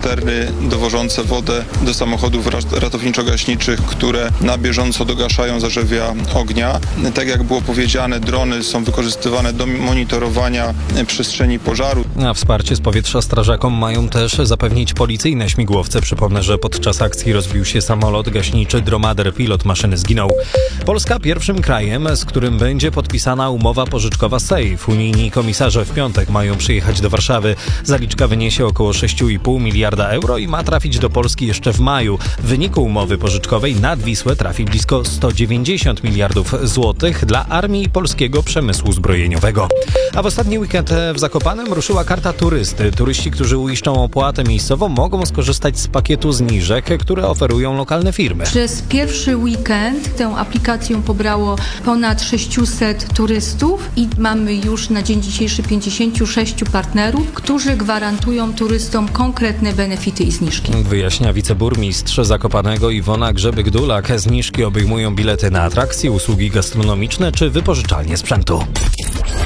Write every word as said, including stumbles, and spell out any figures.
cisterny dowożące wodę do samochodów ratowniczo-gaśniczych, które na bieżąco dogaszają zarzewia ognia. Tak jak było powiedziane, drony są wykorzystywane do monitorowania przestrzeni pożaru. A wsparcie z powietrza strażakom mają też zapewnić policyjne śmigłowce. Przypomnę, że podczas akcji rozbił się samolot gaśniczy Dromader. Pilot maszyny zginął. Polska pierwszym krajem, z którym będzie podpisana umowa pożyczkowa Safe. Unijni komisarze w piątek mają przyjechać do Warszawy. Zaliczka wyniesie około sześć i pół miliarda euro i ma trafić do Polski jeszcze w maju. W wyniku umowy pożyczkowej nad Wisłę trafi blisko sto dziewięćdziesiąt miliardów złotych dla armii i polskiego przemysłu zbrojeniowego. A w ostatni weekend w Zakopanem ruszyła karta turysty. Turyści, którzy uiszczą opłatę miejscową, mogą skorzystać z pakietu zniżek, które oferują lokalne firmy. Przez pierwszy weekend tę aplikację pobrało ponad sześciuset turystów i mamy już na dzień dzisiejszy pięćdziesięciu sześciu partnerów, którzy gwarantują turystom konkretne benefity i zniżki. Wyjaśnia wiceburmistrz Zakopanego Iwona Grzebyk-Dulak. Zniżki obejmują bilety na atrakcje, usługi gastronomiczne czy wypożyczalnie sprzętu.